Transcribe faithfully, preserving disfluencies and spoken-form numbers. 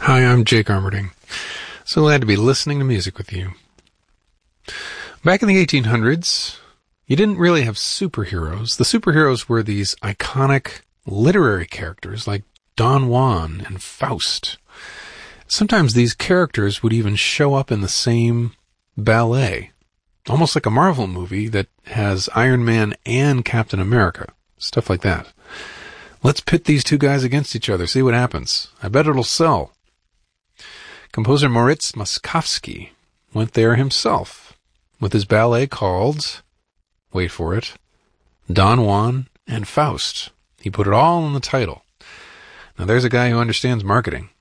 Hi, I'm Jake Armerding. So glad to be listening to music with you. Back in the eighteen hundreds, you didn't really have superheroes. The superheroes were these iconic literary characters like Don Juan and Faust. Sometimes these characters would even show up in the same ballet, almost like a Marvel movie that has Iron Man and Captain America, stuff like that. Let's pit these two guys against each other, see what happens. I bet it'll sell. Composer Moritz Moszkowski went there himself with his ballet called, wait for it, Don Juan and Faust. He put it all in the title. Now there's a guy who understands marketing.